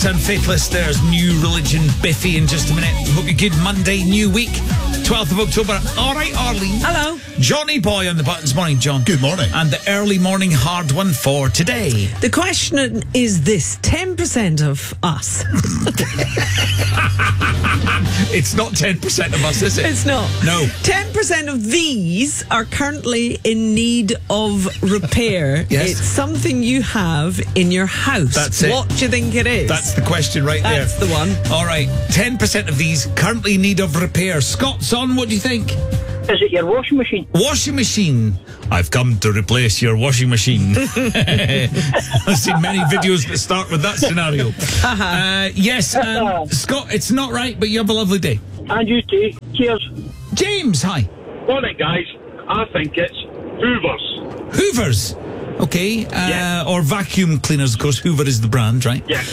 and Faithless. There's New Religion, Biffy in just a minute. Hope you're good. Monday, new week, 12th of October. All right, Arlene. Hello. Johnny Boy on the buttons. Morning, John. Good morning. And the early morning hard one for today. The question is this: 10% of us. It's not 10% of us, is it? It's not. No. 10% of these are currently in need of repair. Yes. It's something you have in your house. That's it. What do you think it is? That's the question right there. That's the one. All right. 10% of these currently in need of repair. Scott's on. What do you think? Is it your washing machine? Washing machine. I've come to replace your washing machine. I've seen many videos that start with that scenario. Yes, Scott, it's not right, but you have a lovely day. And you too. Cheers. James, hi. Morning, guys. I think it's Hoovers. Hoovers. Okay, Yeah. or vacuum cleaners, of course. Hoover is the brand, right? Yeah.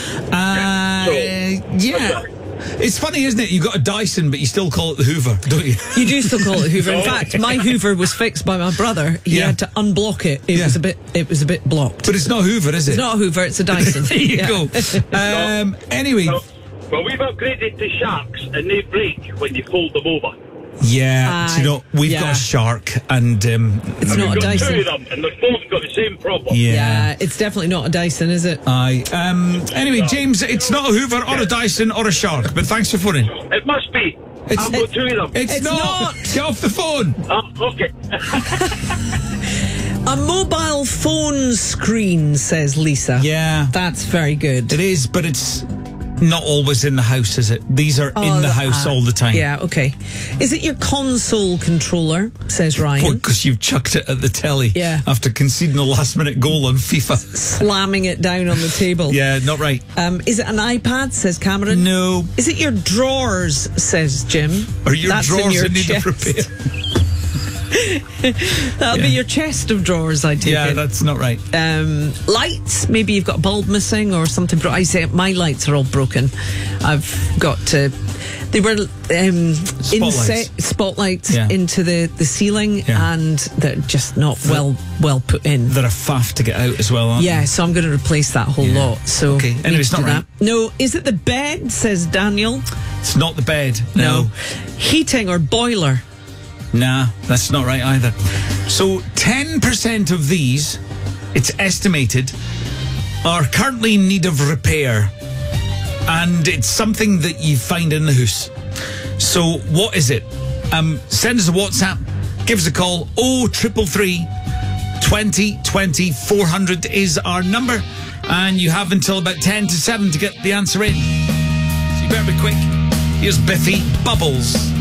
Yeah. It's funny, isn't it? You got a Dyson, but you still call it the Hoover, don't you? You do still call it Hoover. In fact, my Hoover was fixed by my brother. He Yeah. had to unblock it. It was a bit blocked. But it's not Hoover, is it? It's not a Hoover, it's a Dyson. There you Yeah. go. Anyway. Well, we've upgraded to Sharks, and they break when you fold them over. Yeah, do you know, we've got Yeah. a Shark, and It's We've not a got Dyson. two of them, and they've both got the same problem. Yeah, it's definitely not a Dyson, is it? Aye. Anyway, James, it's not a Hoover or a Dyson or a Shark, but thanks for phoning. It must be. It's- I've got two of them. It's not. Get off the phone. Okay. A mobile phone screen, says Lisa. Yeah. That's very good. It is, but it's not always in the house, is it? These are in the house all the time. Yeah, okay. Is it your console controller, says Ryan? Because you've chucked it at the telly Yeah. after conceding a last-minute goal on FIFA. Slamming it down on the table. Yeah, not right. Is it an iPad, says Cameron? No. Is it your drawers, says Jim? Are your That's drawers your in need of chest. repair? That'll be your chest of drawers, I take Yeah, it. that's not right. Lights, maybe you've got a bulb missing or something. I say my lights are all broken. I've got to. They were spotlights Yeah. into the ceiling, Yeah. and they're just not well put in. They're a faff to get out as well, aren't Yeah, so I'm going to replace that whole Yeah. lot. So Okay, need anyway, it's to do not right. that. No, is it the bed? Says Daniel. they? It's not the bed. No. Heating or boiler. Nah, that's not right either. So 10% of these, it's estimated, are currently in need of repair. And it's something that you find in the house. So what is it? Send us a WhatsApp, give us a call. 0333 20 20 400 is our number. And you have until about 10 to 7 to get the answer in. So you better be quick. Here's Biffy, Bubbles.